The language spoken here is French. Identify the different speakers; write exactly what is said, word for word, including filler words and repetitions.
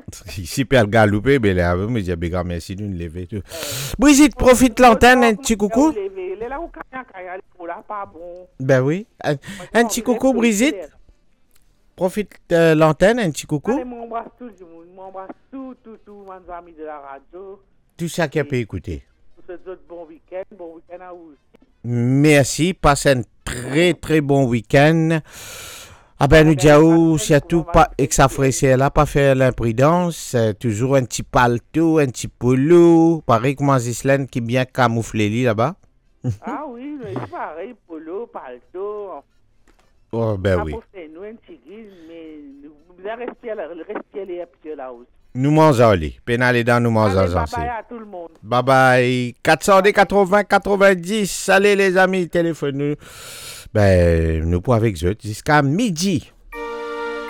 Speaker 1: Ici, Père Galoupé, mais là, mais j'ai bien merci de nous lever. Tout. Brigitte, profite l'antenne, un petit coucou. Ben oui. Un, un petit coucou, Brigitte. Profite euh, l'antenne, un petit coucou.
Speaker 2: Allez, m'embrasse tout le monde, m'embrasse tout, tout, tout, mes amis de la radio.
Speaker 1: Tout ça qui peut écouter.
Speaker 2: Vous souhaite bon week-end, bon week-end à vous.
Speaker 1: Merci, passe un très très bon week-end. Ah ben nous disons, surtout pas, et que ça ferait là, pas faire l'imprudence, euh, toujours un petit palto, un petit polo, pareil comme Islande qui bien camouflé lui là-bas.
Speaker 2: Ah oui, mais c'est pareil, polo, palto.
Speaker 1: Oh ben oui.
Speaker 2: Nous, un petit guise, mais nous restons les pieds là aussi.
Speaker 1: Nous mangeons les, pénal dans nous mangeons.
Speaker 2: Bye bye à tout le monde.
Speaker 1: Bye bye. quatre cent quatre-vingts quatre-vingt-dix, allez les amis, téléphone nous. Ben, nous pour avec eux jusqu'à midi.